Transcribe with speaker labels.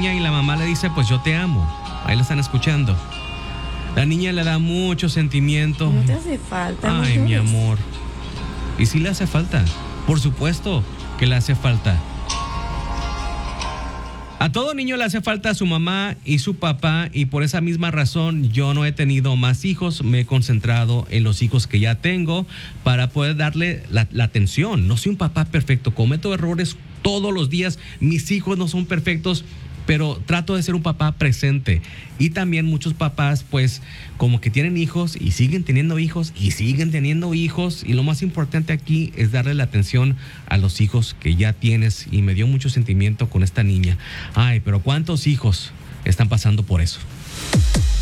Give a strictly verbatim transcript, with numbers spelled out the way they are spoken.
Speaker 1: niña y la mamá le dice, pues yo te amo. Ahí la están escuchando. La niña le da mucho sentimiento.
Speaker 2: No te hace falta.
Speaker 1: Ay,
Speaker 2: mujeres.
Speaker 1: mi amor. Y sí le hace falta. Por supuesto que le hace falta. A todo niño le hace falta a su mamá y su papá, y por esa misma razón yo no he tenido más hijos. Me he concentrado en los hijos que ya tengo para poder darle la, la atención. No soy un papá perfecto, cometo errores todos los días. Mis hijos no son perfectos, pero trato de ser un papá presente. Y también muchos papás, pues, como que tienen hijos y siguen teniendo hijos y siguen teniendo hijos. Y lo más importante aquí es darle la atención a los hijos que ya tienes. Y me dio mucho sentimiento con esta niña. Ay, pero ¿cuántos hijos están pasando por eso?